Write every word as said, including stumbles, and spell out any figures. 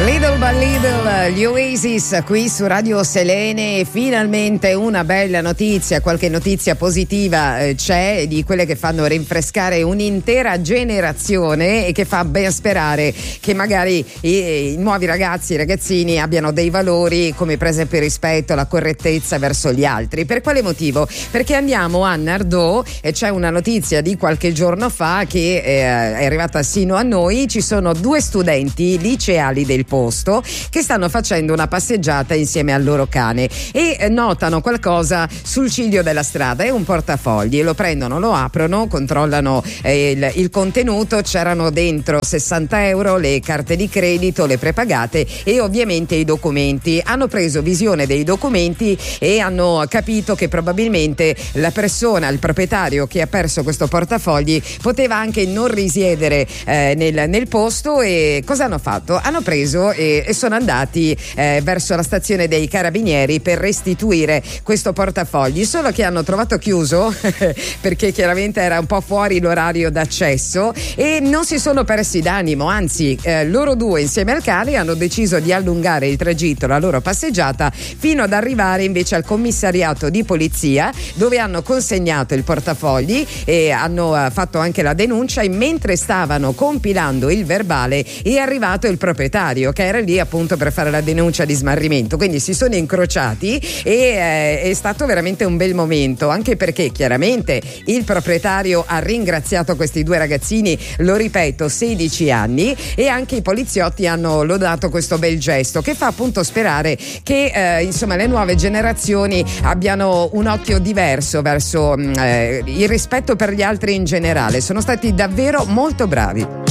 Little by Little, gli Oasis qui su Radio Selene. Finalmente una bella notizia, qualche notizia positiva eh, c'è, di quelle che fanno rinfrescare un'intera generazione e che fa ben sperare che magari i, i nuovi ragazzi, i ragazzini abbiano dei valori come per esempio il rispetto, la correttezza verso gli altri. Per quale motivo? Perché andiamo a Nardò e c'è una notizia di qualche giorno fa che eh, è arrivata sino a noi. Ci sono due studenti liceali del posto che stanno facendo una passeggiata insieme al loro cane e notano qualcosa sul ciglio della strada. È un portafogli, lo prendono, lo aprono, controllano eh, il, il contenuto. C'erano dentro sessanta euro, le carte di credito, le prepagate e ovviamente i documenti. Hanno preso visione dei documenti e hanno capito che probabilmente la persona, il proprietario che ha perso questo portafogli poteva anche non risiedere eh, nel, nel posto. E cosa hanno fatto? Hanno preso e, e sono andati eh, verso la stazione dei carabinieri per restituire questo portafogli, solo che hanno trovato chiuso perché chiaramente era un po' fuori l'orario d'accesso e non si sono persi d'animo, anzi eh, loro due insieme al cane hanno deciso di allungare il tragitto, la loro passeggiata, fino ad arrivare invece al commissariato di polizia, dove hanno consegnato il portafogli e hanno uh, fatto anche la denuncia. E mentre stavano compilando il verbale è arrivato il proprietario che era lì appunto per fare la denuncia di smarrimento, quindi si sono incrociati e eh, è stato veramente un bel momento, anche perché chiaramente il proprietario ha ringraziato questi due ragazzini, lo ripeto, sedici anni, e anche i poliziotti hanno lodato questo bel gesto che fa appunto sperare che eh, insomma le nuove generazioni abbiano un occhio diverso verso eh, il rispetto per gli altri in generale. Sono stati davvero molto bravi.